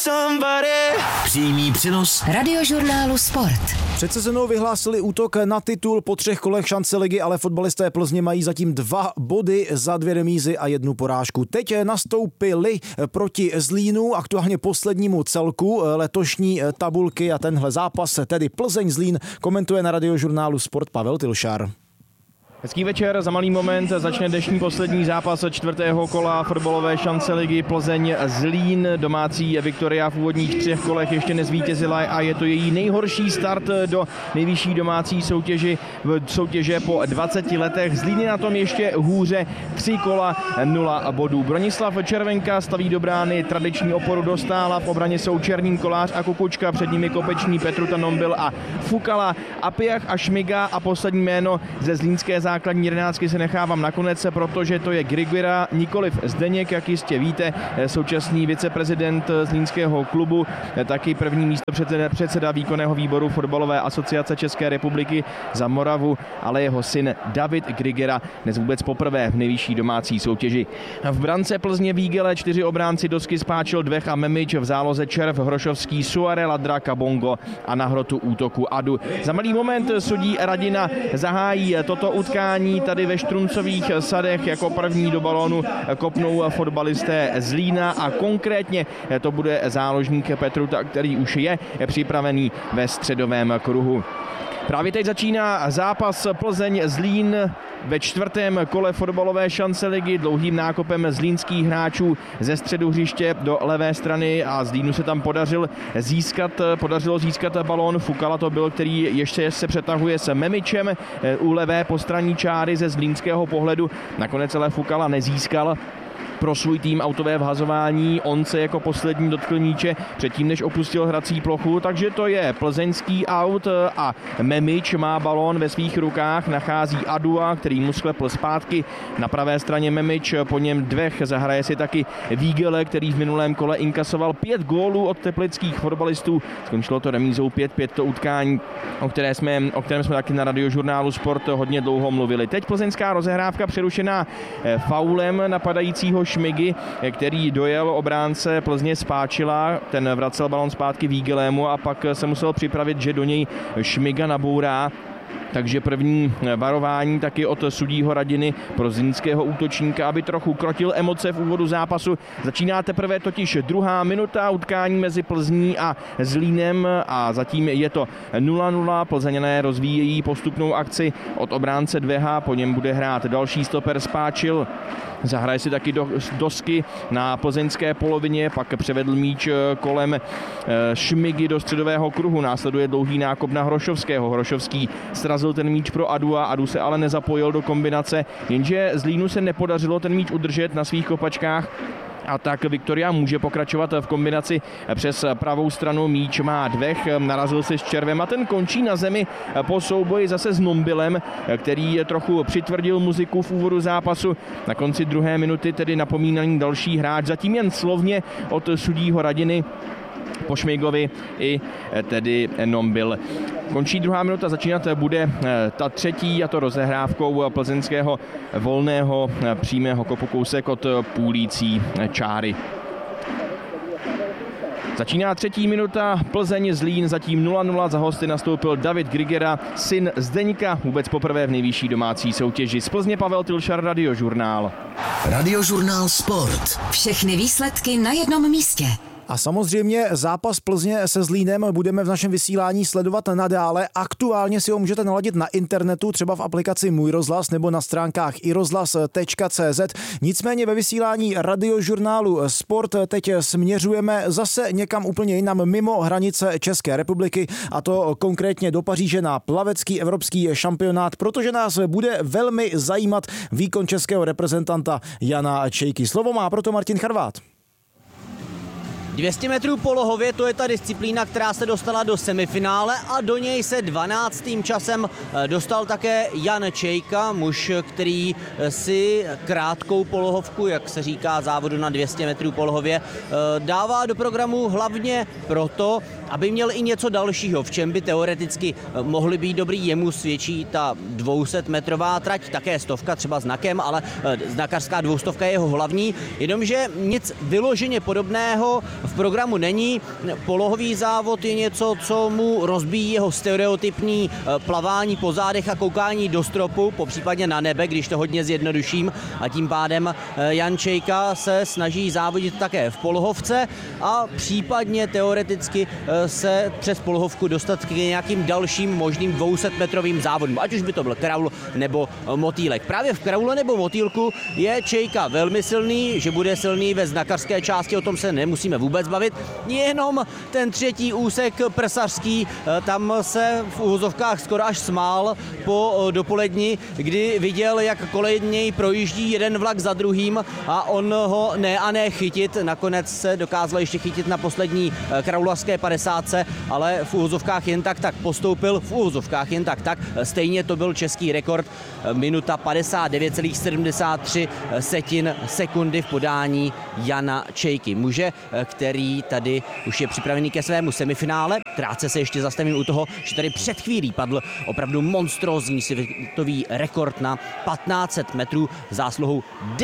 Přímý přenos Radiožurnálu Sport. Před sezónou vyhlásili útok na titul po 3 kolech šance ligy, ale fotbalisté Plzně mají zatím 2 body za 2 remízy a 1 porážku. Teď nastoupili proti Zlínu, aktuálně poslednímu celku letošní tabulky, a tenhle zápas, tedy Plzeň-Zlín, komentuje na Radiožurnálu Sport Pavel Tilšar. Hezký večer, za malý moment začne dnešní poslední zápas 4. kola fotbalové šance ligy Plzeň-Zlín. Domácí Viktoria v úvodních 3 kolech ještě nezvítězila a je to její nejhorší start do nejvyšší domácí soutěže po 20 letech. Zlín je na tom ještě hůře, 3 kola, 0 bodů. Bronislav Červenka staví do brány, tradiční oporu dostála, v obraně jsou Černín, Kolář a Kukučka, před nimi Kopeční, Petruta, Nombil a Fukala, Apiach a Šmiga a poslední jméno ze zlínské základní 11 se nechávám nakonec, protože to je Grigera, nikoliv Zdeněk, jak jistě víte, současný viceprezident zlínského klubu, taky první místo předseda výkonného výboru fotbalové asociace České republiky za Moravu, ale jeho syn David Grigera dnes vůbec poprvé v nejvyšší domácí soutěži. V brance Plzně Vígele 4 obránci Dosky, Spáčil, Dvech a Memič, v záloze Červ, Hrošovský, Suare, Ladra, Kabongo a na hrotu útoku Adu. Za malý moment sudí Radina zahájí toto utkání tady ve Štruncových sadech. Jako první do balónu kopnou fotbalisté Zlína a konkrétně to bude záložník Petruta, který už je připravený ve středovém kruhu. Právě teď začíná zápas Plzeň-Zlín ve 4. kole fotbalové šance ligy dlouhým nákopem zlínských hráčů ze středu hřiště do levé strany a Zlínu se tam podařilo získat balón. Fukala to byl, který ještě se přetahuje s Memičem u levé postranní čáry ze zlínského pohledu. Nakonec ale Fukala nezískal pro svůj tým autové vhazování. On se jako poslední dotkl míče předtím, než opustil hrací plochu, takže to je plzeňský aut a Memič má balón ve svých rukách, nachází Adua, který mu sklepl zpátky. Na pravé straně Memič, po něm Dvech, zahraje si taky Vígele, který v minulém kole inkasoval 5 gólů od teplických fotbalistů. Skončilo to remízou 5-5 to utkání, o kterém jsme taky na Radiožurnálu Sport hodně dlouho mluvili. Teď plzeňská rozehrávka přerušená faulem napadajícího Šmigy, který dojel obránce Plzně Spáčila, ten vracel balon zpátky Vígelému a pak se musel připravit, že do něj Šmiga nabourá. Takže první varování taky od sudího Radiny pro zlínského útočníka, aby trochu krotil emoce v úvodu zápasu. Začíná teprve totiž 2. minuta utkání mezi Plzní a Zlínem a zatím je to 0-0. Plzeňané rozvíjejí postupnou akci od obránce Dveha, po něm bude hrát další stoper Spáčil. Zahraje si taky Dosky na plzeňské polovině, pak převedl míč kolem Šmigy do středového kruhu. Následuje dlouhý nákop na Hrošovského. Hrošovský srazil ten míč pro Adua, Adu se ale nezapojil do kombinace, jenže Zlínu se nepodařilo ten míč udržet na svých kopačkách. A tak Viktoria může pokračovat v kombinaci přes pravou stranu. Míč má Dvech, narazil se s Červem a ten končí na zemi po souboji zase s Nombilem, který trochu přitvrdil muziku v úvodu zápasu. Na konci 2. minuty tedy napomínaný další hráč, zatím jen slovně od sudího Radiny, po Šmigovi i tedy Nombil. Končí 2. minuta, začínat bude ta 3. a to rozehrávkou plzeňského volného přímého kopu kousek od půlící čáry. Začíná 3. minuta, Plzeň-Zlín, zatím 0-0, za hosty nastoupil David Grigera, syn Zdeňka, vůbec poprvé v nejvyšší domácí soutěži. Z Plzně Pavel Tilšar, Radiožurnál. Radiožurnál Sport. Všechny výsledky na jednom místě. A samozřejmě zápas Plzně se Zlínem budeme v našem vysílání sledovat nadále. Aktuálně si ho můžete naladit na internetu, třeba v aplikaci Můj rozhlas nebo na stránkách irozhlas.cz. Nicméně ve vysílání Radiožurnálu Sport teď směřujeme zase někam úplně jinam mimo hranice České republiky, a to konkrétně do Paříže na plavecký evropský šampionát, protože nás bude velmi zajímat výkon českého reprezentanta Jana Čejky. Slovo má proto Martin Charvát. 200 metrů polohově, to je ta disciplína, která se dostala do semifinále a do něj se 12. časem dostal také Jan Čejka, muž, který si krátkou polohovku, jak se říká závodu na 200 metrů polohově, dává do programu hlavně proto, aby měl i něco dalšího, v čem by teoreticky mohly být dobrý. Jemu svědčí ta 200metrová trať, také 100 třeba znakem, ale znakařská 200 je jeho hlavní, jenomže nic vyloženě podobného v programu není. Polohový závod je něco, co mu rozbíjí jeho stereotypní plavání po zádech a koukání do stropu, popřípadně na nebe, když to hodně zjednoduším, a tím pádem Jan Čejka se snaží závodit také v polohovce a případně teoreticky se přes polohovku dostat k nějakým dalším možným 200-metrovým závodům, ať už by to byl kraul nebo motýlek. Právě v kraule nebo motýlku je Čejka velmi silný, že bude silný ve znakařské části, o tom se nemusíme vůbec bavit, jenom ten třetí úsek prsařský, tam se v uvozovkách skoro až smál po dopoledni, kdy viděl, jak kolem něj projíždí jeden vlak za druhým a on ho ne chytit. Nakonec se dokázal ještě chytit na poslední kraularské 50, ale v uvozovkách jen tak postoupil, v uvozovkách jen tak. Stejně to byl český rekord, minuta 59,73 sekundy v podání Jana Čejky. Muže, který tady už je připravený ke svému semifinále. Krátce se ještě zastavím u toho, že tady před chvílí padl opravdu monstrózní světový rekord na 1500 metrů zásluhou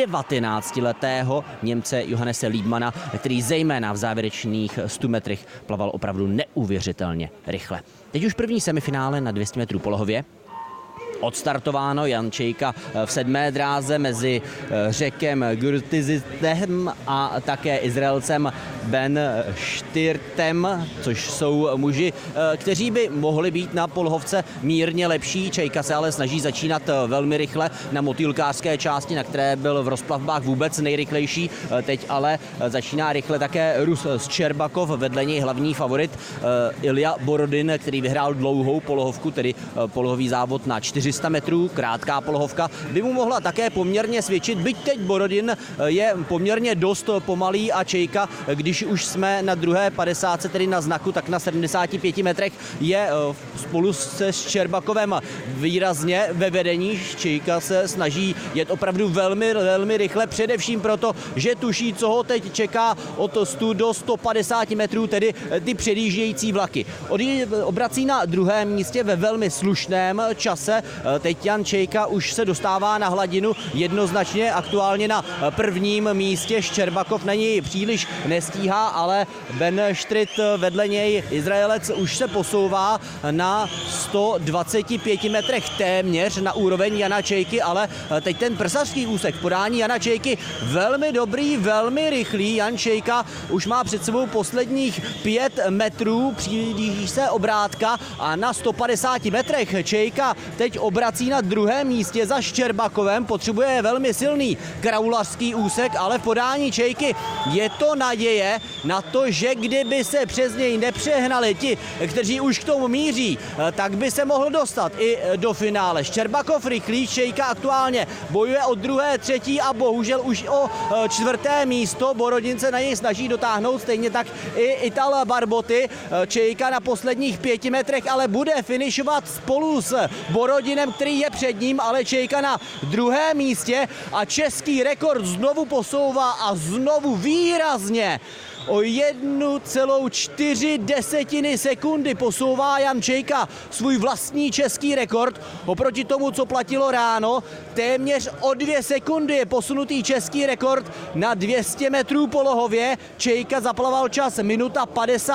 19letého Němce Johannese Liebmana, který zejména v závěrečných 100 metrech plaval opravdu neuvěřitelně rychle. Teď už první semifinále na 200 metrů polohově. Odstartováno, Jan Čejka v 7. dráze mezi Řekem Gurtizitem a také Izraelcem Ben Štirtem, což jsou muži, kteří by mohli být na polohovce mírně lepší. Čejka se ale snaží začínat velmi rychle na motýlkářské části, na které byl v rozplavbách vůbec nejrychlejší. Teď ale začíná rychle také Rus Ščerbakov, vedle něj hlavní favorit Ilja Borodin, který vyhrál dlouhou polohovku, tedy polohový závod na 400 metrů, krátká polohovka, by mu mohla také poměrně svědčit, byť teď Borodin je poměrně dost pomalý a Čejka, když už jsme na druhé 50, tedy na znaku, tak na 75 metrech je spolu se Ščerbakovem výrazně ve vedení. Čejka se snaží jet opravdu velmi, velmi rychle, především proto, že tuší, co ho teď čeká od 100 do 150 metrů, tedy ty předjíždějící vlaky. Obrací na druhém místě ve velmi slušném čase. Teď Jan Čejka už se dostává na hladinu jednoznačně, aktuálně na prvním místě. Ščerbakov na něj příliš nestíhá, ale Ben Štrit vedle něj, Izraelec, už se posouvá na 125 metrech, téměř na úroveň Jana Čejky, ale teď ten prsařský úsek v podání Jana Čejky velmi dobrý, velmi rychlý. Jan Čejka už má před sebou posledních 5 metrů, přiblíží se obrátka a na 150 metrech Čejka teď obrací na druhém místě za Ščerbakovem, potřebuje velmi silný kraulařský úsek, ale v podání Čejky je to naděje na to, že kdyby se přes něj nepřehnali ti, kteří už k tomu míří, tak by se mohl dostat i do finále. Ščerbakov rychlý, Čejka aktuálně bojuje o druhé, třetí a bohužel už o 4. místo. Borodin se na něj snaží dotáhnout, stejně tak i Ital Barboty. Čejka na posledních 5 metrech ale bude finišovat spolu s Borodinem, který je před ním, ale Čejka na druhém místě a český rekord znovu posouvá a znovu výrazně o 1,4 sekundy posouvá Jan Čejka svůj vlastní český rekord. Oproti tomu, co platilo ráno, téměř o 2 sekundy je posunutý český rekord na 200 metrů polohově. Čejka zaplaval čas minuta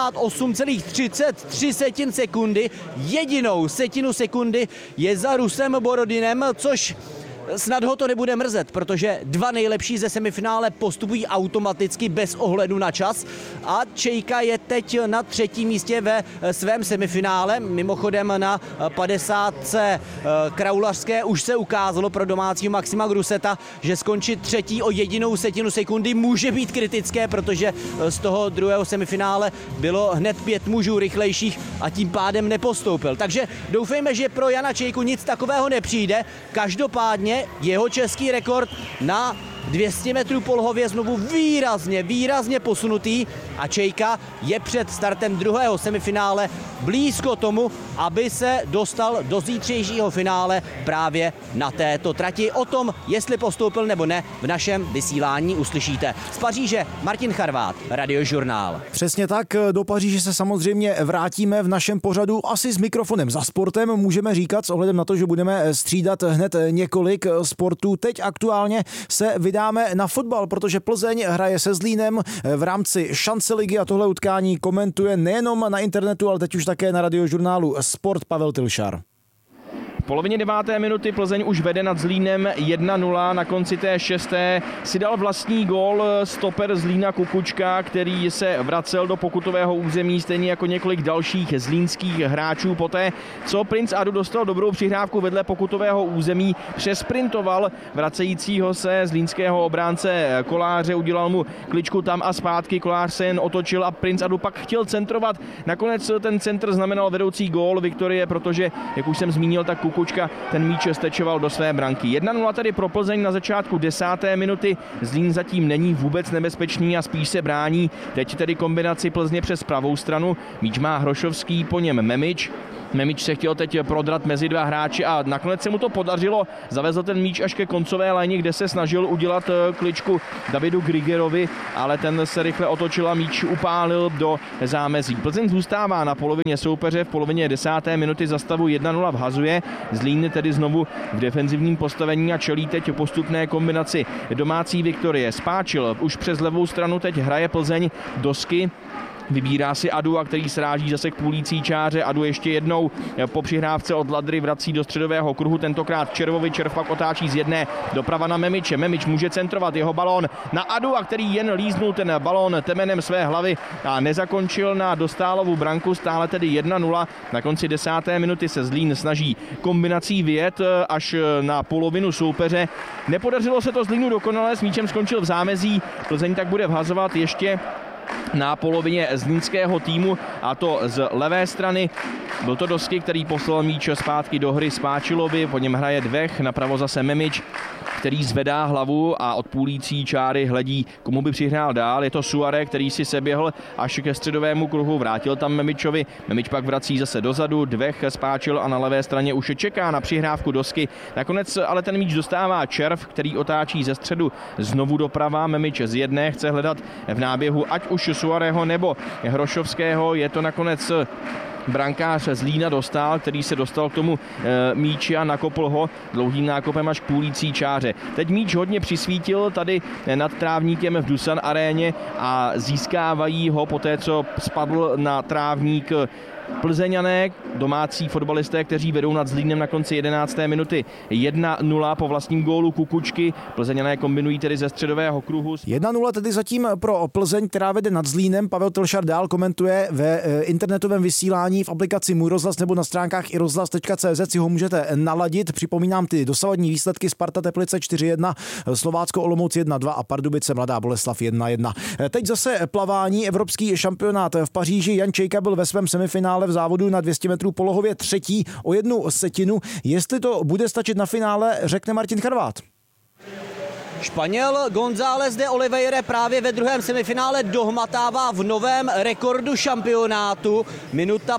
58,33 sekundy. Jedinou setinu sekundy je za Rusem Borodinem, což snad ho to nebude mrzet, protože 2 nejlepší ze semifinále postupují automaticky bez ohledu na čas a Čejka je teď na 3. místě ve svém semifinále. Mimochodem na 50 kraulařské už se ukázalo pro domácího Maxima Gruseta, že skončit 3. o 1 setinu sekundy může být kritické, protože z toho druhého semifinále bylo hned 5 mužů rychlejších a tím pádem nepostoupil. Takže doufejme, že pro Jana Čejku nic takového nepřijde. Každopádně jeho český rekord na 200 metrů polohově znovu výrazně posunutý a Čejka je před startem druhého semifinále blízko tomu, aby se dostal do zítřejšího finále právě na této trati. O tom, jestli postoupil nebo ne, v našem vysílání uslyšíte. Z Paříže Martin Charvát, Radiožurnál. Přesně tak, do Paříže se samozřejmě vrátíme v našem pořadu asi s mikrofonem za sportem, můžeme říkat s ohledem na to, že budeme střídat hned několik sportů. Teď aktuálně se vydá dáme na fotbal, protože Plzeň hraje se Zlínem v rámci šance ligy a tohle utkání komentuje nejenom na internetu, ale teď už také na Radiožurnálu Sport Pavel Tilšar. V polovině 9. minuty Plzeň už vede nad Zlínem 1-0. Na konci té 6. si dal vlastní gól stoper Zlína Kukučka, který se vracel do pokutového území, stejně jako několik dalších zlínských hráčů. Poté, co Princ Adu dostal dobrou přihrávku vedle pokutového území, přesprintoval vracejícího se zlínského obránce Koláře, udělal mu kličku tam a zpátky, Kolář se jen otočil a Princ Adu pak chtěl centrovat. Nakonec ten centr znamenal vedoucí gól Viktorie, protože, jak už jsem zmínil, tak Kukučka ten míč stečoval do své branky. 1-0 tedy pro Plzeň na začátku 10. minuty. Zlín zatím není vůbec nebezpečný a spíš se brání. Teď tedy kombinaci Plzně přes pravou stranu. Míč má Hrošovský, po něm Memič. Memič se chtěl teď prodrat mezi dva hráči a nakonec se mu to podařilo. Zavezl ten míč až ke koncové léně, kde se snažil udělat kličku Davidu Grigerovi, ale ten se rychle otočil a míč upálil do zámezí. Plzeň zůstává na polovině soupeře, v polovině 10. minuty za stavu 1-0 vhazuje. Zlín tedy znovu v defenzivním postavení a čelí teď postupné kombinaci domácí Viktorie. Spáčil už přes levou stranu, teď hraje Plzeň Dosky. Vybírá si Adu, a který sráží zase k půlící čáře. Adu ještě jednou po přihrávce od Ladry vrací do středového kruhu, tentokrát Červovi. Červ pak otáčí z jedné doprava na Memiče. Memič může centrovat, jeho balón na Adu, a který jen líznul ten balón temenem své hlavy a nezakončil na Dostálovu branku. Stále tedy 1-0. Na konci 10. minuty se Zlín snaží kombinací vyjet až na polovinu soupeře. Nepodařilo se to Zlínu dokonale, s míčem skončil v zámezí. Plzeň tak bude vhazovat ještě na polovině zlínského týmu, a to z levé strany. Byl to Dosky, který poslal míč zpátky do hry Spáčilovi, po něm hraje Dvech, napravo zase Memič, který zvedá hlavu a od půlící čáry hledí, komu by přihrál dál. Je to Suare, který si seběhl až ke středovému kruhu, vrátil tam Memičovi. Memič pak vrací zase dozadu, Dvech Spáčil a na levé straně už čeká na přihrávku Dosky. Nakonec ale ten míč dostává Červ, který otáčí ze středu znovu doprava. Memič z jedné chce hledat v náběhu ať už Suareho nebo Hrošovského. Je to nakonec brankář Zlína Dostál, který se dostal k tomu míči a nakopl ho dlouhým nákopem až k půlící čáře. Teď míč hodně přisvítil tady nad trávníkem v Dusan aréně a získávají ho poté, co spadl na trávník Plzeňané, domácí fotbalisté, kteří vedou nad Zlínem na konci 11. minuty 1-0 po vlastním gólu Kukučky. Plzeňané kombinují tedy ze středového kruhu. 1-0 tedy zatím pro Plzeň, která vede nad Zlínem. Pavel Tilšar dál komentuje ve internetovém vysílání v aplikaci Můj rozhlas nebo na stránkách irozhlas.cz si ho můžete naladit. Připomínám ty dosavadní výsledky: Sparta Teplice 4-1, Slovácko Olomouc 1-2 a Pardubice Mladá Boleslav 1-1. Teď zase plavání, evropský šampionát v Paříži. Jan Čejka byl ve svém semifinále v závodu na 200 metrů polohově třetí o 1 setinu. Jestli to bude stačit na finále, řekne Martin Charvát. Španěl González de Oliveira právě ve druhém semifinále dohmatává v novém rekordu šampionátu. Minuta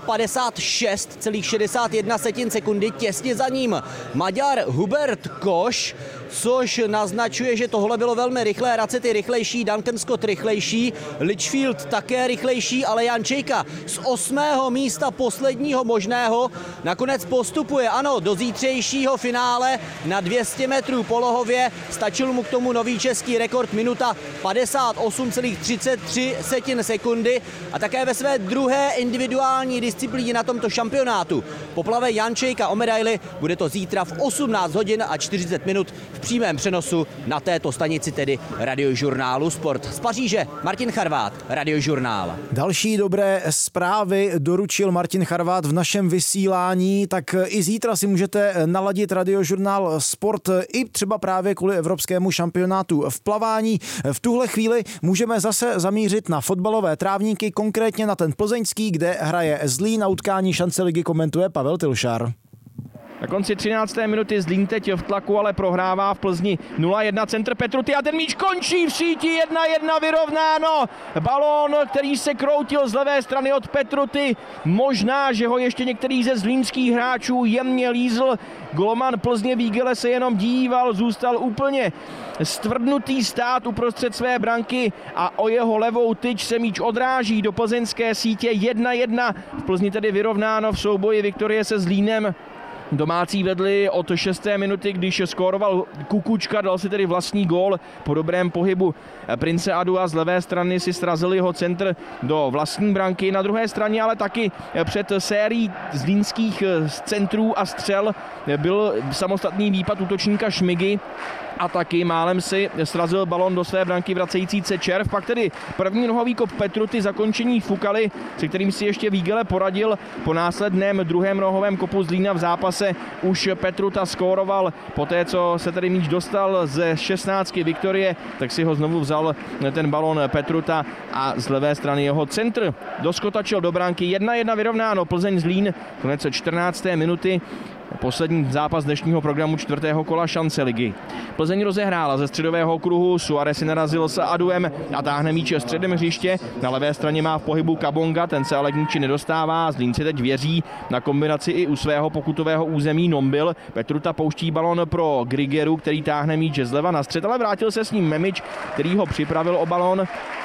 56,61 sekundy, těsně za ním Maďar Hubert Koš, což naznačuje, že tohle bylo velmi rychlé. Racety rychlejší, Duncan Scott rychlejší, Litchfield také rychlejší, ale Jan Čejka z 8. místa posledního možného nakonec postupuje, ano, do zítřejšího finále na 200 metrů polohově. Stačil mu k tomu nový český rekord, minuta 58,33 sekundy, a také ve své druhé individuální disciplíně na tomto šampionátu poplave Jan Čejka o medaili. Bude to zítra v 18 hodin a 40 minut v přímém přenosu na této stanici, tedy Radiožurnálu Sport. Z Paříže Martin Charvát, Radiožurnál. Další dobré zprávy doručil Martin Charvát v našem vysílání, tak i zítra si můžete naladit Radiožurnál Sport i třeba právě kvůli evropskému šampionátu v plavání. V tuhle chvíli můžeme zase zamířit na fotbalové trávníky, konkrétně na ten plzeňský, kde hraje Zlín. Na utkání šance ligy komentuje Pavel Tilšar. Na konci 13. minuty Zlín teď v tlaku, ale prohrává v Plzni 0-1, centr Petruty a ten míč končí v síti, 1-1 vyrovnáno. Balón, který se kroutil z levé strany od Petruty, možná, že ho ještě některý ze zlínských hráčů jemně lízl. Golman Plzně Vígele se jenom díval, zůstal úplně stvrdnutý stát uprostřed své branky a o jeho levou tyč se míč odráží do plzeňské sítě. 1-1 v Plzni tedy vyrovnáno v souboji Viktorie se Zlínem. Domácí vedli od 6. minuty, když skóroval Kukučka, dal si tedy vlastní gól po dobrém pohybu Prince Adua. Z levé strany si srazil jeho centr do vlastní branky. Na druhé straně ale taky před sérií zlínských centrů a střel byl samostatný výpad útočníka Šmigy a taky málem si srazil balon do své branky vracející se Červ. Pak tedy první nohový kop Petruty, zakončení Fukaly, se kterým si ještě Vígele poradil. Po následném druhém nohovém kopu Zlína v zápase už Petruta skóroval. Poté, co se tedy míč dostal ze 16 Viktorie, tak si ho znovu vzal ten balon Petruta a z levé strany jeho centr doskotačil do branky. 1-1 vyrovnáno, Plzeň Zlín, konec 14. minuty. Poslední zápas dnešního programu 4. kola šance ligy. Plzeň rozehrála ze středového kruhu, Suarez si narazil s Aduem a táhne míč středem hřiště. Na levé straně má v pohybu Kabonga, ten se ale k míči nedostává. Zlín si teď věří na kombinaci i u svého pokutového území Nombil. Petruta pouští balon pro Grigeru, který táhne míč zleva na střed, ale vrátil se s ním Memič, který ho připravil o balon.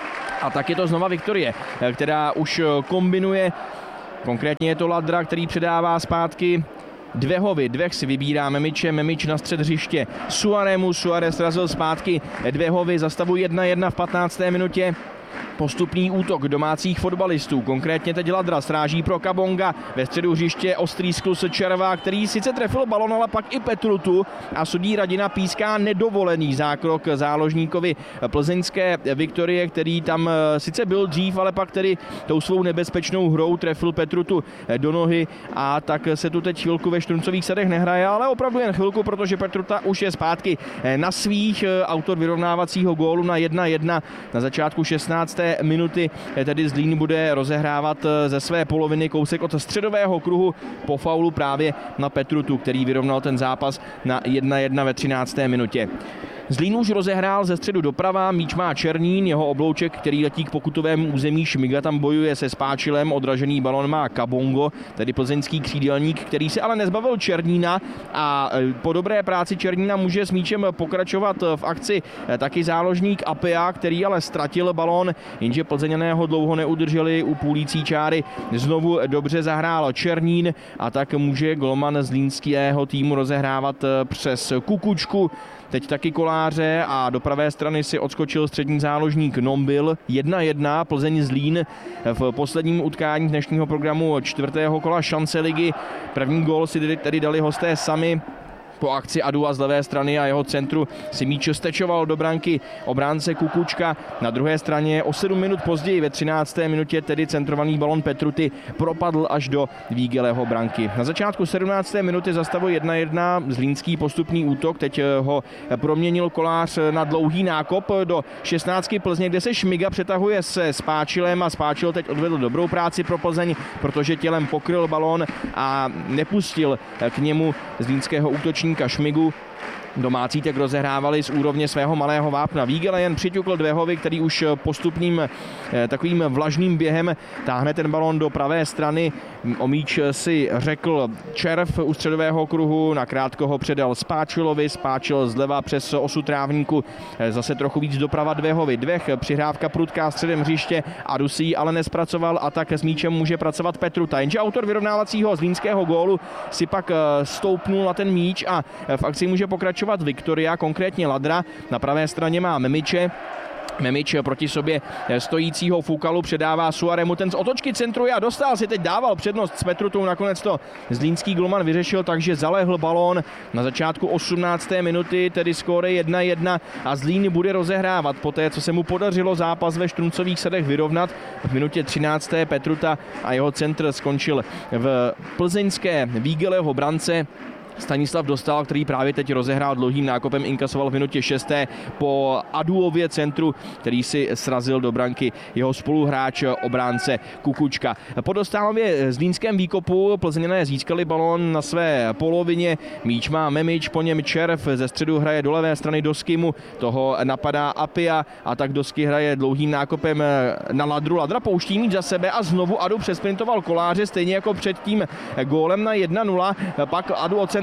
A tak je to znova Viktorie, která už kombinuje. Konkrétně je to Ladra, který předává zpátky Dvehovi, Dveh si vybírá Memiče, Memič na střed hřiště Suaremu, Suarez srazil zpátky Dvehovi, za stavu 1-1 v 15. minutě. Postupný útok domácích fotbalistů, konkrétně teď Ladra sráží pro Kabonga, ve středu hřiště ostrý sklus Červa, který sice trefil balon, ale pak i Petrutu a sudí Radina píská nedovolený zákrok záložníkovi plzeňské Viktorie, který tam sice byl dřív, ale pak tedy tou svou nebezpečnou hrou trefil Petrutu do nohy a tak se tu teď chvilku ve Štruncových sadech nehraje, ale opravdu jen chvilku, protože Petruta už je zpátky na svých, autor vyrovnávacího gólu na 1-1 na začátku 16. minuty, tedy Zlín bude rozehrávat ze své poloviny kousek od středového kruhu po faulu právě na Petrutu, který vyrovnal ten zápas na 1-1 ve 13. minutě. Zlín už rozehrál ze středu doprava, míč má Černín, jeho oblouček, který letí k pokutovému území, Šmiga tam bojuje se Spáčilem, odražený balon má Kabongo, tedy plzeňský křídelník, který se ale nezbavil Černína a po dobré práci Černína může s míčem pokračovat v akci taky záložník Apia, který ale ztratil balon, jenže Plzeňané ho dlouho neudrželi u půlící čáry, znovu dobře zahrál Černín a tak může golman zlínského týmu rozehrávat přes Kukučku. Teď taky Koláře a do pravé strany si odskočil střední záložník Nombil. 1-1 Plzeň Zlín v posledním utkání dnešního programu 4. kola šance ligy. První gól si tedy dali hosté sami. Po akci Adua z levé strany a jeho centru si míč stečoval do branky obránce Kukučka. Na druhé straně o 7 minut později ve 13. minutě tedy centrovaný balon Petruty propadl až do Vígeleho branky. Na začátku 17. minuty za stavu 1-1 zlínský postupný útok. Teď ho proměnil Kolář na dlouhý nákop do 16 Plzně, kde se Šmiga přetahuje se Spáčilem a Spáčil teď odvedl dobrou práci pro Plzeň, protože tělem pokryl balon a nepustil k němu zlínského útočníka Šmigu. Domácí tak rozehrávali z úrovně svého malého vápna. Vígele jen přiťukl Dvehovi, který už postupným takovým vlažným během táhne ten balon do pravé strany. O míč si řekl Červ u středového kruhu, nakrátko ho předal Spáčilovi, Spáčil zleva přes osu trávníku, zase trochu víc doprava Dvehovi. Dveh, přihrávka prudká středem hřiště, Adusí ale nespracoval a tak s míčem může pracovat Petruta. Jenže autor vyrovnávacího zlínského gólu si pak stoupnul na ten míč a v akci může pokračovat Viktoria, konkrétně Ladra. Na pravé straně má Memiče. Memič proti sobě stojícího Fukalu předává Suaremu, ten z otočky centruje a dostal si, teď dával přednost s Petrutou, nakonec to zlínský golman vyřešil, takže zalehl balón na začátku 18. minuty, tedy skóre 1-1 a Zlín bude rozehrávat poté, co se mu podařilo zápas ve Štruncových sadech vyrovnat. V minutě 13. Petruta a jeho centr skončil v plzeňské Vígeleho brance. Stanislav Dostal, který právě teď rozehrál dlouhým nákopem, inkasoval v minutě 6. po Aduově centru, který si srazil do branky jeho spoluhráč obránce Kukučka. Po Dostálově zlínském výkopu Plzeňané získali balón na své polovině. Míč má Memič, po něm Červ, ze středu hraje do levé strany do Skimu, toho napadá Apia a tak Dosky hraje dlouhým nákopem na Ladru. Ladra pouští míč za sebe a znovu Adu přesprintoval Koláře, stejně jako před tím gólem na 1-0. Pak Adu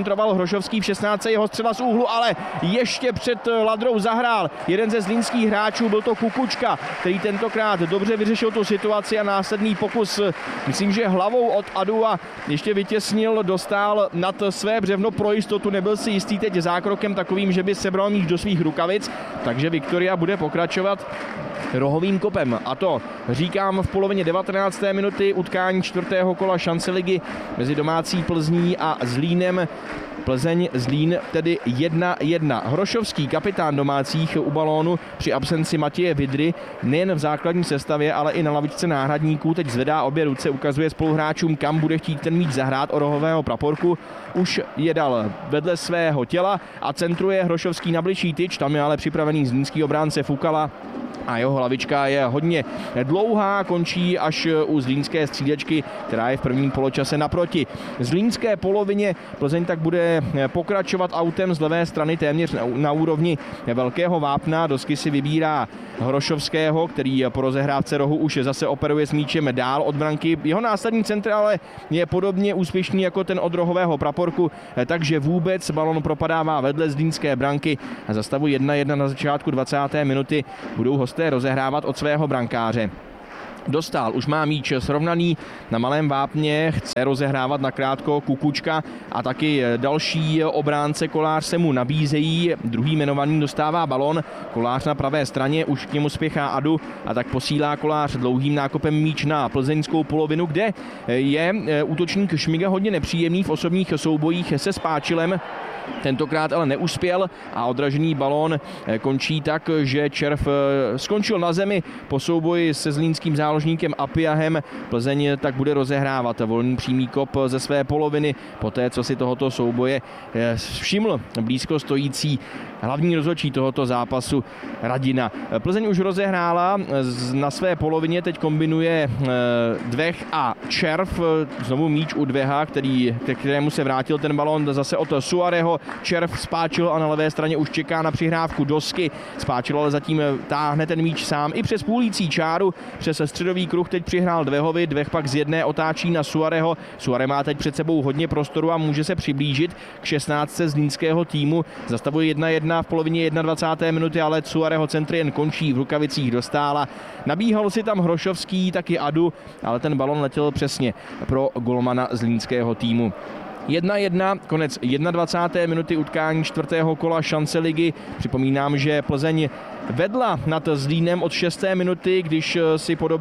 centroval Hrošovský v 16. jeho střela z úhlu, ale ještě před Ladrou zahrál jeden ze zlínských hráčů, byl to Kukučka, který tentokrát dobře vyřešil tu situaci a následný pokus, myslím, že hlavou od Adua ještě vytěsnil, dostal nad své břevno pro jistotu, nebyl si jistý teď zákrokem takovým, že by sebral míč do svých rukavic, takže Viktoria bude pokračovat rohovým kopem. A to říkám v polovině 19. minuty utkání 4. kola šance ligy mezi domácí Plzní a Zlínem. Plzeň-Zlín tedy 1-1. Hrošovský, kapitán domácích u balónu při absenci Matěje Vidry, nejen v základní sestavě, ale i na lavičce náhradníků teď zvedá obě ruce, ukazuje spoluhráčům, kam bude chtít ten míč zahrát o rohového praporku. Už je dal vedle svého těla a centruje Hrošovský na bližší tyč, tam je ale připravený zlínský obránce Fukala a jeho hlavička je hodně dlouhá, končí až u zlínské střídačky, která je v prvním poločase naproti. V zlínské polovině Plzeň tak bude pokračovat autem z levé strany téměř na úrovni velkého vápna. Dosky si vybírá Hrošovského, který po rozehrávce rohu už zase operuje s míčem dál od branky. Jeho následní centr ale je podobně úspěšný jako ten od rohového praporku, takže vůbec balon propadává vedle zlínské branky a za stavu 1-1 na začátku 20. minuty budou hosté rozehrávat od svého brankáře. Dostal, už má míč srovnaný na malém vápně, chce rozehrávat nakrátko Kukučka a taky další obránce Kolář se mu nabízejí. Druhý jmenovaný dostává balon, Kolář na pravé straně, už k němu spěchá Adu a tak posílá Kolář dlouhým nákopem míč na plzeňskou polovinu, kde je útočník Šmiga hodně nepříjemný v osobních soubojích se Spáčilem. Tentokrát ale neuspěl a odražený balón končí tak, že Červ skončil na zemi po souboji se zlínským záložníkem Apiahem. Plzeň tak bude rozehrávat volný přímý kop ze své poloviny, poté co si tohoto souboje všiml blízko stojící hlavní rozhodčí tohoto zápasu Radina. Plzeň už rozehrála na své polovině, teď kombinuje Dvech a Červ, znovu míč u Dveha, kterému se vrátil ten balón zase od Suareho. Červ Spáčil a na levé straně už čeká na přihrávku Dosky. Spáčil ale zatím táhne ten míč sám i přes půlící čáru, přes středový kruh teď přihrál Dvehovi, Dveh pak z jedné otáčí na Suareho. Suare má teď před sebou hodně prostoru a může se přiblížit k 16. zlínského týmu. Zastavuje 1-1 v polovině 21. minuty, ale Suareho centr jen končí v rukavicích dostála. Nabíhal si tam Hrošovský, taky Adu, ale ten balon letěl přesně pro golmana zlínského týmu. 1-1, konec 21. minuty utkání 4. kola šance ligy. Připomínám, že Plzeň vedla nad Zlínem od 6. minuty, když si po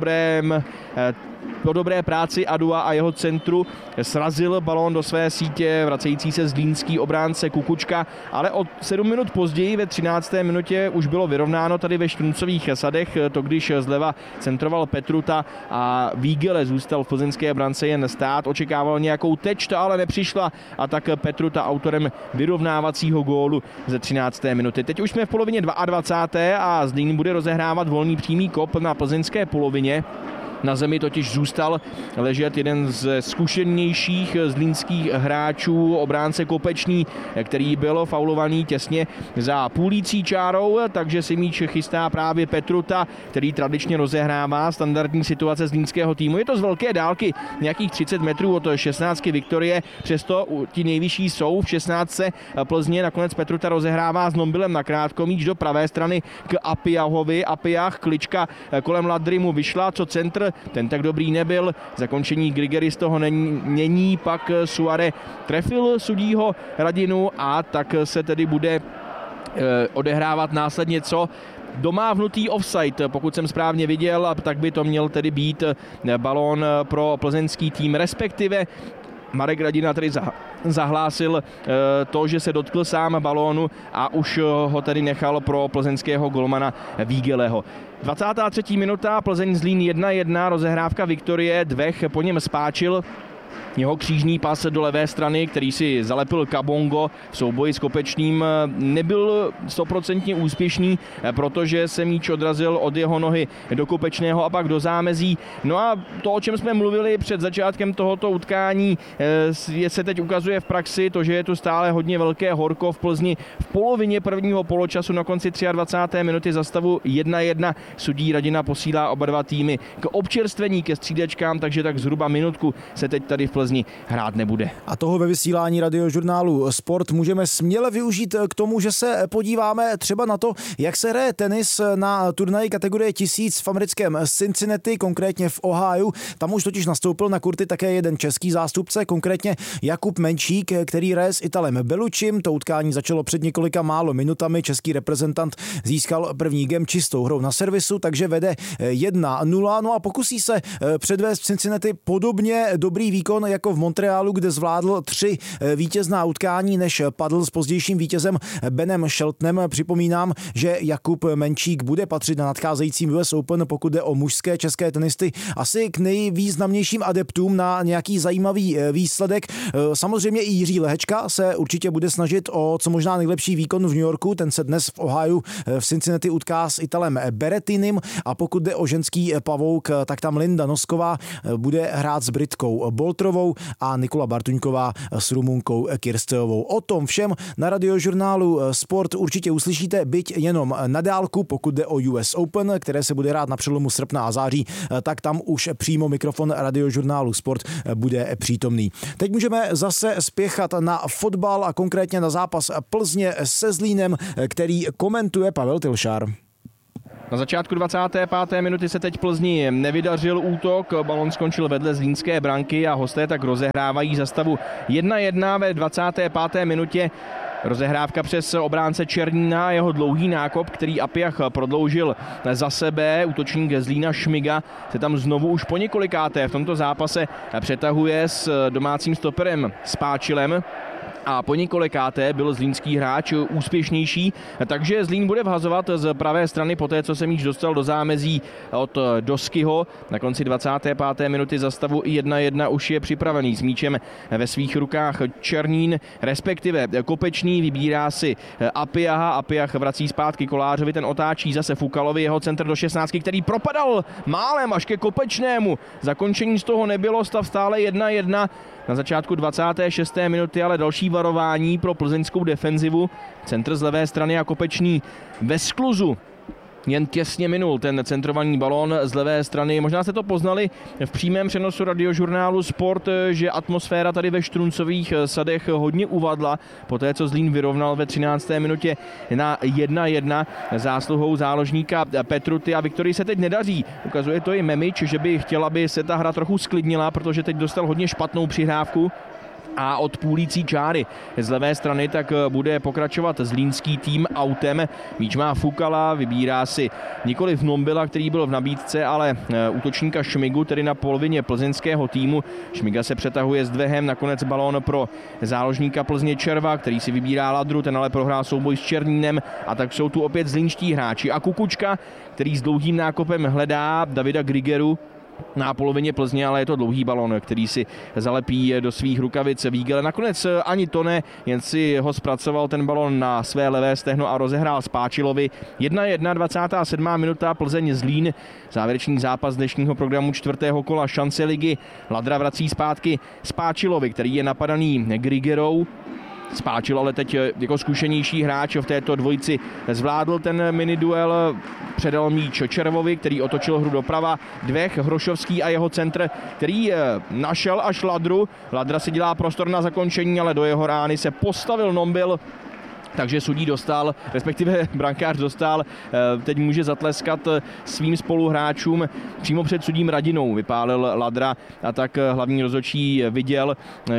dobré práci Adua a jeho centru srazil balón do své sítě vracející se zlínský obránce Kukučka, ale od 7 minut později ve 13. minutě už bylo vyrovnáno tady ve Štruncových sadech, to když zleva centroval Petruta a Vígele zůstal v plzeňské brance jen stát, očekával nějakou teč, to ale nepřišla a tak Petruta autorem vyrovnávacího gólu ze 13. minuty. Teď už jsme v polovině 22. a Zlín bude rozehrávat volný přímý kop na plzeňské polovině. Na zemi totiž zůstal ležet jeden z zkušenějších zlínských hráčů, obránce Kopečný, který byl faulovaný těsně za půlící čárou, takže si míč chystá právě Petruta, který tradičně rozehrává standardní situace zlínského týmu. Je to z velké dálky, nějakých 30 metrů od 16 Viktorie, přesto ti nejvyšší jsou v 16. Plzně. Nakonec Petruta rozehrává s Nombilem nakrátko, míč do pravé strany k Apiahovi. Apiah, klička kolem Ladry mu vyšla, co centr, ten tak dobrý nebyl, zakončení Grigery z toho není, pak Suare trefil sudího Radinu a tak se tedy bude odehrávat následně co? Domávnutý offside, pokud jsem správně viděl, tak by to měl tedy být balón pro plzeňský tým, respektive Marek Radina tedy zahlásil to, že se dotkl sám balónu a už ho tedy nechal pro plzeňského golmana Vígeleho. 23. minuta, Plzeň Zlín 1-1, rozehrávka Viktorie, Dvech po něm Spáčil. Jeho křížný pas do levé strany, který si zalepil Kabongo v souboji s Kopečným, nebyl 100% úspěšný, protože se míč odrazil od jeho nohy do Kopečného a pak do zámezí. No a to, o čem jsme mluvili před začátkem tohoto utkání, se teď ukazuje v praxi, to, že je tu stále hodně velké horko v Plzni. V polovině prvního poločasu na konci 23. minuty za stavu 1-1 sudí Radina posílá oba dva týmy k občerstvení, ke střídačkám, takže tak zhruba minutku se teď tady tady v Plzni hrát nebude. A toho ve vysílání Radiožurnálu Sport můžeme směle využít k tomu, že se podíváme třeba na to, jak se hraje tenis na turnaji kategorie 1000 v americkém Cincinnati, konkrétně v Ohiu. Tam už totiž nastoupil na kurty také jeden český zástupce, konkrétně Jakub Menčík, který hraje s Italem Belučim. To utkání začalo před několika málo minutami. Český reprezentant získal první game čistou hrou na servisu, takže vede 1-0. No a pokusí se předvést v Cincinnati podobně dobrý výkon jako v Montrealu, kde zvládl 3 vítězná utkání, než padl s pozdějším vítězem Benem Sheltonem. Připomínám, že Jakub Menčík bude patřit na nadcházejícím US Open, pokud jde o mužské české tenisty, asi k nejvýznamnějším adeptům na nějaký zajímavý výsledek. Samozřejmě i Jiří Lehečka se určitě bude snažit o co možná nejlepší výkon v New Yorku. Ten se dnes v Ohiu v Cincinnati utká s Italem Berettinem, a pokud jde o ženský pavouk, tak tam Linda Nosková bude hrát s Britkou Boltrovou a Nikola Bartuňková s Rumunkou Kirsteovou. O tom všem na Radiožurnálu Sport určitě uslyšíte, byť jenom na dálku. Pokud jde o US Open, které se bude hrát na přelomu srpna a září, tak tam už přímo mikrofon Radiožurnálu Sport bude přítomný. Teď můžeme zase spěchat na fotbal a konkrétně na zápas Plzně se Zlínem, který komentuje Pavel Tilšár. Na začátku 25. minuty se teď Plzni nevydařil útok, balon skončil vedle zlínské branky a hosté tak rozehrávají za stavu 1-1 ve 25. minutě. Rozehrávka přes obránce Černína a jeho dlouhý nákop, který Apiach prodloužil za sebe. Útočník Zlína Šmiga se tam znovu už po několikáté v tomto zápase přetahuje s domácím stoperem Spáčilem. A po několikáté byl zlínský hráč úspěšnější, takže Zlín bude vhazovat z pravé strany poté, co se míč dostal do zámezí od Doskyho. Na konci 25. minuty za stavu 1-1 už je připravený s míčem ve svých rukách Černín, respektive Kopečný, vybírá si Apiaha. Apiach vrací zpátky Kolářovi, ten otáčí zase Fukalovi, jeho centr do 16, který propadal málem až ke Kopečnému. Zakončení z toho nebylo, stav stále 1-1. Na začátku 26. minuty ale další varování pro plzeňskou defenzivu. Centr z levé strany a Kopečný ve skluzu jen těsně minul ten centrovaný balón z levé strany. Možná jste to poznali v přímém přenosu Radiožurnálu Sport, že atmosféra tady ve Štruncových sadech hodně uvadla. Poté, co Zlín vyrovnal ve 13. minutě na 1-1 zásluhou záložníka Petruty a Viktorii se teď nedaří. Ukazuje to i Memič, že by chtěl, aby se ta hra trochu sklidnila, protože teď dostal hodně špatnou přihrávku. A od půlící čáry z levé strany tak bude pokračovat zlínský tým autem. Míč má Fukala, vybírá si nikoliv Nombila, který byl v nabídce, ale útočníka Šmigu, tedy na polovině plzeňského týmu. Šmiga se přetahuje s dvehem, nakonec balón pro záložníka Plzně Červa, který si vybírá Ladru, ten ale prohrál souboj s Černínem, a tak jsou tu opět zlínští hráči. A Kukučka, který s dlouhým nákopem hledá Davida Grigeru na polovině Plzně, ale je to dlouhý balon, který si zalepí do svých rukavic Vígele. Nakonec ani to ne, jen si ho zpracoval ten balon na své levé stehno a rozehrál Spáčilovi. 1-1, 27. minuta, Plzeň Zlín, závěrečný zápas dnešního programu 4. kola šance ligy. Ladra vrací zpátky Spáčilovi, který je napadaný Grigerou. Spáčil ale teď jako zkušenější hráč v této dvojici zvládl ten miniduel, předal míč Červovi, který otočil hru doprava, Dvech, Hrošovský a jeho centr, který našel až Ladru. Ladra si dělá prostor na zakončení, ale do jeho rány se postavil Nombil, takže sudí dostal, respektive brankář dostal, teď může zatleskat svým spoluhráčům. Přímo před sudím Radinou vypálil Ladra a tak hlavní rozhodčí viděl,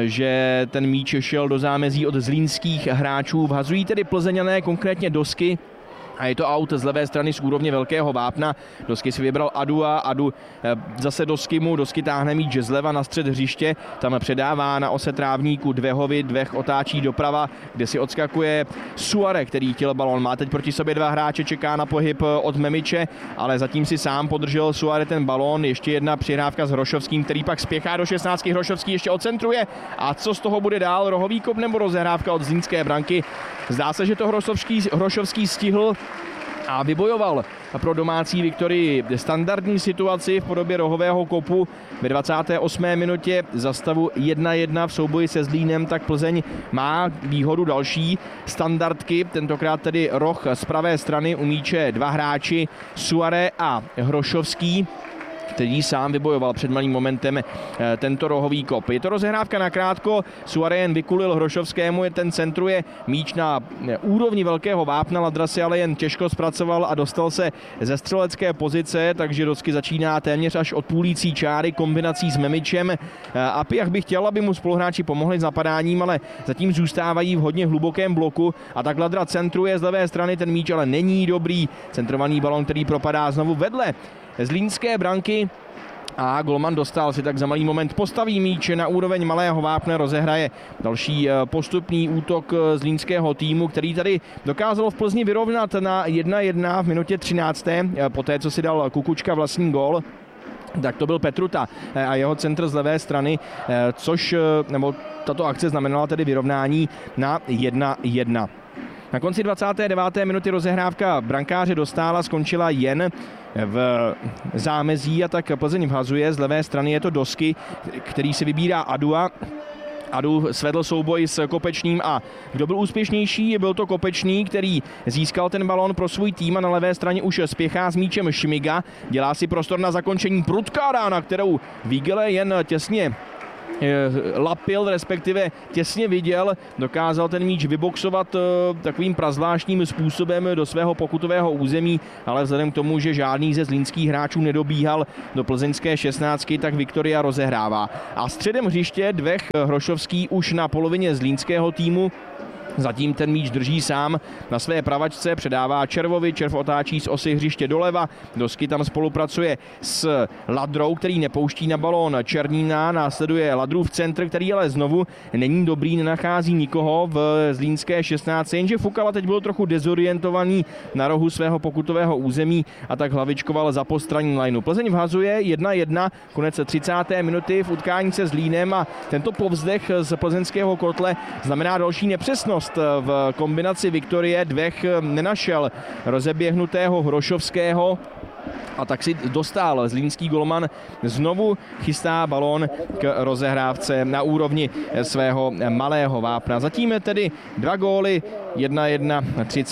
že ten míč šel do zámezí od zlínských hráčů. Vhazují tedy Plzeňané, konkrétně Dosky. A je to aut z levé strany z úrovně Velkého Vápna. Dosky si vybral Adu zase Dosky táhne míč zleva na střed hřiště, tam předává na ose trávníku Dvehovi, Dvech otáčí doprava, kde si odskakuje Suare, který chtěl balon. Má teď proti sobě dva hráče, čeká na pohyb od Memiče, ale zatím si sám podržel Suare ten balón. Ještě jedna přihrávka s Hrošovským, který pak spěchá do 16. Hrošovský ještě odcentruje. A co z toho bude dál? Rohový kop nebo rozehrávka od zlínské branky? Zdá se, že to Hrošovský stihl a vybojoval pro domácí Viktorii standardní situaci v podobě rohového kopu ve 28. minutě za stavu 1-1 v souboji se Zlínem, tak Plzeň má výhodu další standardky, tentokrát tedy roh z pravé strany, u míče dva hráči Suare a Hrošovský. který sám vybojoval před malým momentem tento rohový kop. Je to rozehrávka nakrátko, Suarén vykulil Hrošovskému, ten centruje míč na úrovni velkého vápna, Ladra si ale jen těžko zpracoval a dostal se ze střelecké pozice, takže Dosky začíná téměř až od půlící čáry kombinací s Memičem. Apiach by chtěl, aby mu spoluhráči pomohli s napadáním, ale zatím zůstávají v hodně hlubokém bloku a tak Ladra centruje z levé strany, ten míč ale není dobrý. Centrovaný balon, který propadá znovu vedle zlínské branky a golman Dostál si tak za malý moment postaví míč na úroveň malého vápna, rozehraje další postupný útok zlínského týmu, který tady dokázal v Plzni vyrovnat na 1-1 v minutě 13. Poté, co si dal Kukučka vlastní gól, tak to byl Petruta a jeho centr z levé strany, tato akce znamenala tedy vyrovnání na 1-1. Na konci 29. minuty rozehrávka brankáře Dostála skončila jen v zámezí a tak Plzeň vhazuje. Z levé strany je to Dosky, který si vybírá Adua. Adu svedl souboj s Kopečným a kdo byl úspěšnější, byl to Kopečný, který získal ten balón pro svůj tým a na levé straně už spěchá s míčem Šmiga. Dělá si prostor na zakončení, prudká rána, kterou Vígele jen těsně lapil, respektive těsně viděl, dokázal ten míč vyboxovat takovým prazvláštním způsobem do svého pokutového území, ale vzhledem k tomu, že žádný ze zlínských hráčů nedobíhal do plzeňské 16, tak Viktoria rozehrává. A středem hřiště Dvech Hrošovský už na polovině zlínského týmu. Zatím ten míč drží sám na své pravačce, předává Červovi, Červ otáčí z osy hřiště doleva, Dosky tam spolupracuje s Ladrou, který nepouští na balón Černína, následuje Ladrův centr, který ale znovu není dobrý, nenachází nikoho v zlínské 16, jenže Fukala teď byl trochu dezorientovaný na rohu svého pokutového území a tak hlavičkoval za postranní lineu. Plzeň vhazuje 1-1, konec 30. minuty v utkání se Zlínem a tento povzdech z plzeňského kotle znamená další nepřesnost. V kombinaci Viktorie Dvech nenašel rozeběhnutého Hrošovského a tak si Dostál zlínský golman znovu chystá balón k rozehrávce na úrovni svého malého vápna. Zatím tedy 2 góly, 1-1,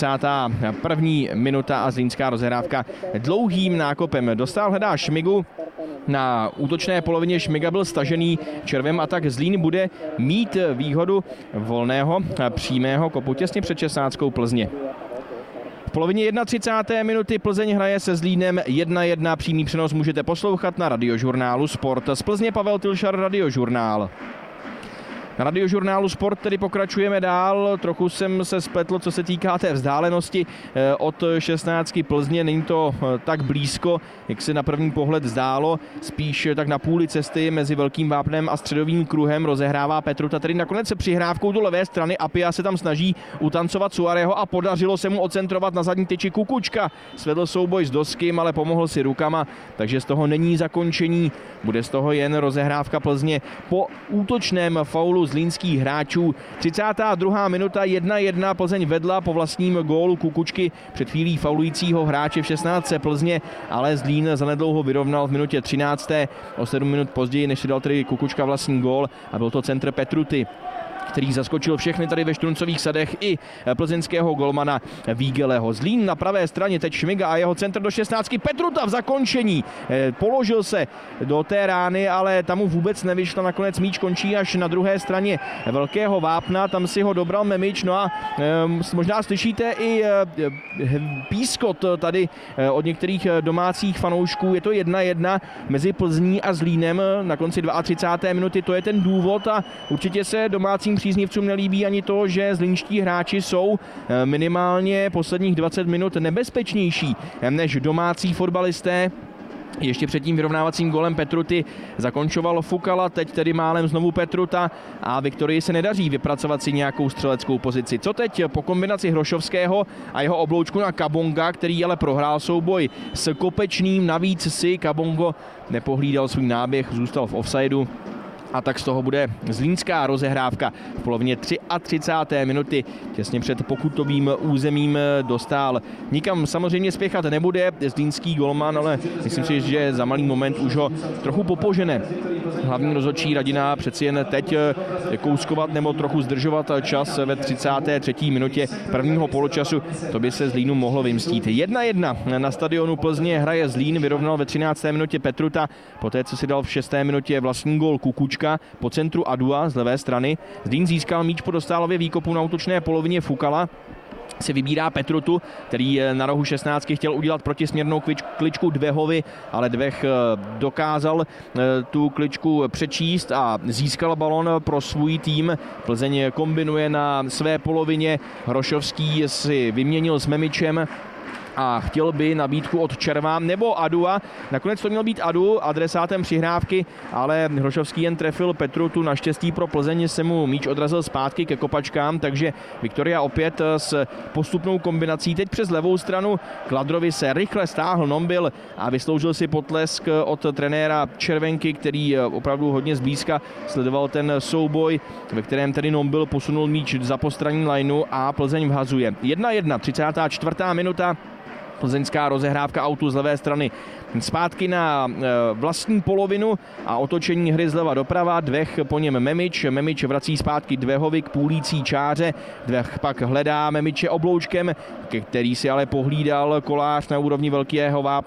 31. minuta a zlínská rozehrávka dlouhým nákopem. Dostál hledá Šmigu, na útočné polovině Šmiga byl stažený Červem a tak Zlín bude mít výhodu volného přímého kopu těsně před 16. Plzně. V polovině 31. minuty Plzeň hraje se Zlínem 1-1. Přímý přenos můžete poslouchat na Radiožurnálu Sport. Z Plzně Pavel Tilšar, Radiožurnál. Na Radiožurnálu Sport tedy pokračujeme dál. Trochu jsem se spletl, co se týká té vzdálenosti od 16 Plzně. Není to tak blízko, jak se na první pohled zdálo. Spíš tak na půli cesty mezi Velkým vápnem a Středovým kruhem rozehrává Petruta. Tedy nakonec se přihrávkou do levé strany Apia se tam snaží utancovat Suareho a podařilo se mu ocentrovat na zadní tyči Kukučka. Svedl souboj s Doskym, ale pomohl si rukama, takže z toho není zakončení. Bude z toho jen rozehrávka Plzně po útočném faulu zlínských hráčů. 32. minuta 1-1, Plzeň vedla po vlastním gólu Kukučky před chvílí faulujícího hráče v 16. Plzně, ale Zlín zanedlouho vyrovnal v minutě 13. O 7 minut později, než si dal tedy Kukučka vlastní gól a byl to centr Petruty, který zaskočil všechny tady ve Štruncových sadech i plzeňského golmana Vígeleho. Zlín na pravé straně, teď Šmiga a jeho centr do 16. Petruta v zakončení. Položil se do té rány, ale tam mu vůbec nevyšla. Nakonec míč končí až na druhé straně Velkého vápna. Tam si ho dobral Memič. No a možná slyšíte i pískot tady od některých domácích fanoušků. Je to 1-1 mezi Plzní a Zlínem na konci 32. minuty. To je ten důvod a určitě se domácím příznivcům nelíbí ani to, že zlínští hráči jsou minimálně posledních 20 minut nebezpečnější než domácí fotbalisté. Ještě před tím vyrovnávacím golem Petruty zakončoval Fukala, teď tedy málem znovu Petruta a Viktorii se nedaří vypracovat si nějakou střeleckou pozici. Co teď po kombinaci Hrošovského a jeho obloučku na Kabonga, který ale prohrál souboj s Kopečným, navíc si Kabongo nepohlídal svůj náběh, zůstal v offsideu A tak z toho bude zlínská rozehrávka. V polovině 33. minuty těsně před pokutovým územím dostal. Nikam samozřejmě spěchat nebude zlínský golman, ale myslím si, že za malý moment už ho trochu popožene. Hlavní rozhodčí Radina přeci jen teď kouskovat nebo trochu zdržovat čas ve 33. minutě prvního poločasu. To by se Zlínu mohlo vymstít. 1-1 na stadionu Plzně hraje Zlín, vyrovnal ve 13. minutě Petruta, poté co si dal v 6. minutě vlastní gól Kukučka po centru Adua z levé strany. Zlín získal míč po Dostálově výkopu na útočné polovině. Fukala si vybírá Petrutu, který na rohu 16 chtěl udělat protisměrnou kličku Dvehovi, ale Dveh dokázal tu kličku přečíst a získal balon pro svůj tým. Plzeň kombinuje na své polovině. Hrošovský si vyměnil s Memičem a chtěl by nabídku od Červa nebo Adua. Nakonec to měl být Adu, adresátem přihrávky, ale Hrošovský jen trefil Petrutu. Naštěstí pro Plzeň se mu míč odrazil zpátky ke kopačkám, takže Viktoria opět s postupnou kombinací. Teď přes levou stranu Kladrovi se rychle stáhl Nombil a vysloužil si potlesk od trenéra Červenky, který opravdu hodně zblízka sledoval ten souboj, ve kterém tedy Nombil posunul míč za postranní lineu a Plzeň vhazuje. 1-1, 34. minuta. Plzeňská rozehrávka autu z levé strany zpátky na vlastní polovinu a otočení hry zleva doprava. Dveh po něm Memič vrací zpátky Dvehovi k půlící čáře. Dveh pak hledá Memiče obloučkem, který si ale pohlídal Kolář na úrovni velkého vápna.